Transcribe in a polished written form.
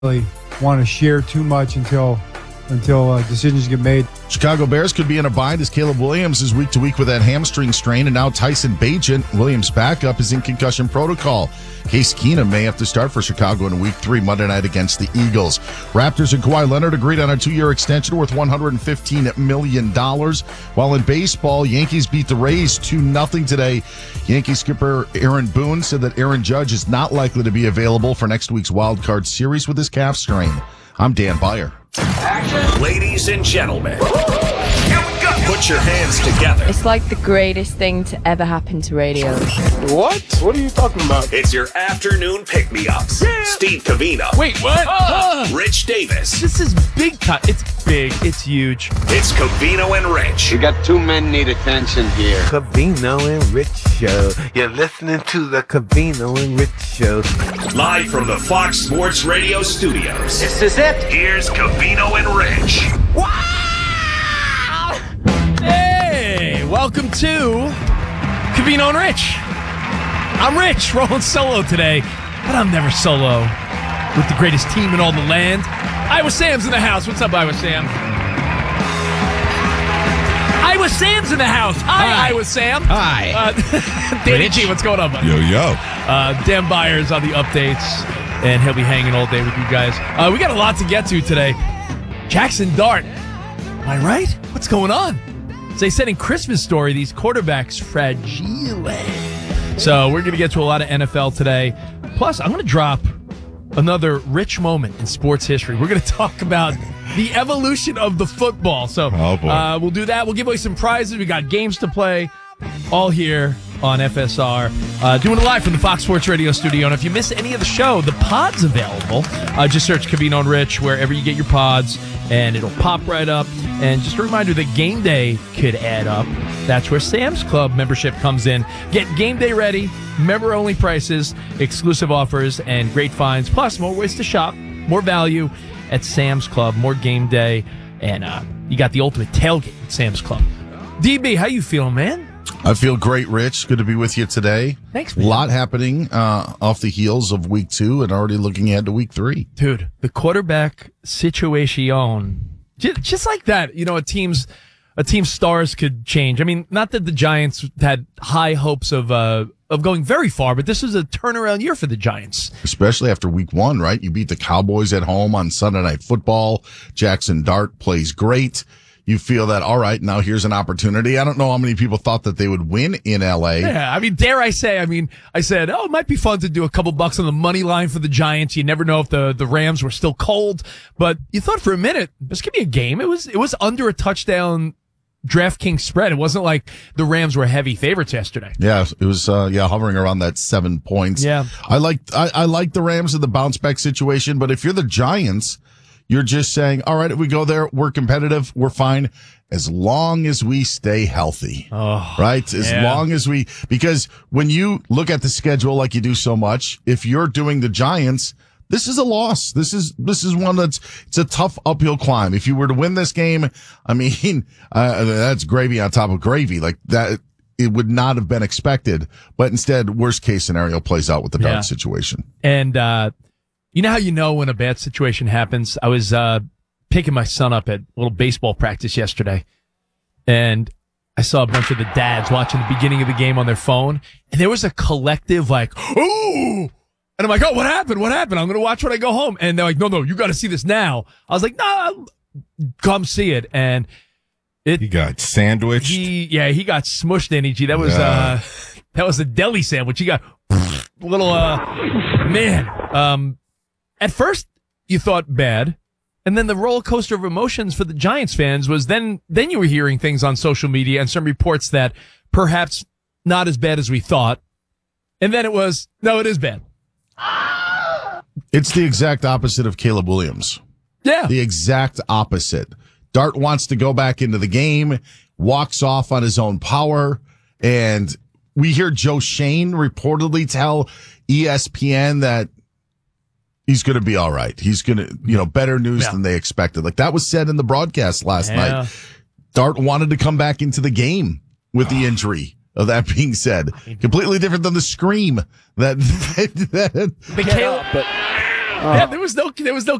really want to share too much until decisions get made. Chicago Bears could be in a bind as Caleb Williams is week to week with that hamstring strain, and now Tyson Bagent, Williams' backup, is in concussion protocol. Case Keenum may have to start for Chicago in week 3 Monday night against the Eagles. Raptors and Kawhi Leonard agreed on a 2-year extension worth $115 million. While in baseball, Yankees beat the Rays 2-0 today. Yankee skipper Aaron Boone said that Aaron Judge is not likely to be available for next week's wild card series with his calf strain. I'm Dan Beyer. Action. Ladies and gentlemen, put your hands together. It's like the greatest thing to ever happen to radio. What? What are you talking about? It's your afternoon pick-me-ups. Yeah. Steve Covino. Wait, what? Rich Davis. This is big time. It's big. It's huge. It's Covino and Rich. We got two men need attention here. Covino and Rich Show. You're listening to the Covino and Rich Show. Live from the Fox Sports Radio studios. This is it. Here's Covino and Rich. Wow! Hey, welcome to Covino and Rich. I'm Rich, rolling solo today, but I'm never solo with the greatest team in all the land. Iowa Sam's in the house. What's up, Iowa Sam? Iowa Sam's in the house. Hi, Iowa Sam. Hi. Danny G, what's going on, buddy? Yo. Dan Byers on the updates, and he'll be hanging all day with you guys. We got a lot to get to today. Jackson Dart. Am I right? What's going on? As they said in Christmas Story, these quarterbacks fragile. So we're going to get to a lot of NFL today. Plus, I'm going to drop another rich moment in sports history. We're going to talk about the evolution of the football. So we'll do that. We'll give away some prizes. We got games to play. All here on FSR. Doing it live from the Fox Sports Radio studio. And if you miss any of the show, the pod's available. Just search Covino and Rich wherever you get your pods, and it'll pop right up. And just a reminder that game day could add up. That's where Sam's Club membership comes in. Get game day ready, member-only prices, exclusive offers, and great finds. Plus, more ways to shop, more value at Sam's Club, more game day, and you got the ultimate tailgate at Sam's Club. DB, how you feeling, man? I feel great, Rich. Good to be with you today. Thanks, man. A lot happening off the heels of week 2 and already looking ahead to week 3. Dude, the quarterback situation, just like that, you know, a team's stars could change. I mean, not that the Giants had high hopes of going very far, but this was a turnaround year for the Giants. Especially after week 1, right? You beat the Cowboys at home on Sunday Night Football. Jackson Dart plays great. You feel that, all right, now here's an opportunity. I don't know how many people thought that they would win in L.A. Yeah, I mean, dare I say, I said, it might be fun to do a couple bucks on the money line for the Giants. You never know if the Rams were still cold, but you thought for a minute, this could be a game. It was under a touchdown DraftKings spread. It wasn't like the Rams were heavy favorites yesterday. Yeah, it was, hovering around that 7 points. Yeah. I like the Rams in the bounce back situation, but if you're the Giants, you're just saying, all right, if we go there, we're competitive, we're fine, as long as we stay healthy, right? As long as because when you look at the schedule like you do so much, if you're doing the Giants, this is a loss. This is one it's a tough uphill climb. If you were to win this game, I mean, that's gravy on top of gravy. Like that, it would not have been expected, but instead, worst case scenario plays out with the Dart situation. And, you know how when a bad situation happens? I was picking my son up at a little baseball practice yesterday, and I saw a bunch of the dads watching the beginning of the game on their phone, and there was a collective like, "Ooh!" And I'm like, "Oh, what happened? What happened? I'm going to watch when I go home." And they're like, "No, you got to see this now." I was like, "No, come see it." And he got sandwiched. He got smushed, Danny G. That was a deli sandwich. He got little man. At first, you thought bad, and then the roller coaster of emotions for the Giants fans was then you were hearing things on social media and some reports that perhaps not as bad as we thought, and then it was, no, it is bad. It's the exact opposite of Caleb Williams. Yeah. The exact opposite. Dart wants to go back into the game, walks off on his own power, and we hear Joe Shane reportedly tell ESPN that he's going to be all right. He's going to, better news than they expected. Like that was said in the broadcast last night. Dart wanted to come back into the game with the injury. Of that being said, completely different than the scream that Yeah, there was no